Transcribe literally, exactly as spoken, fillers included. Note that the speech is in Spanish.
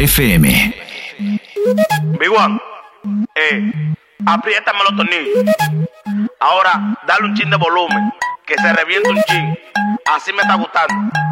F M. Big One, eh, apriétame los tornillos. Ahora, dale un chin de volumen, que se reviente un chin. Así me está gustando.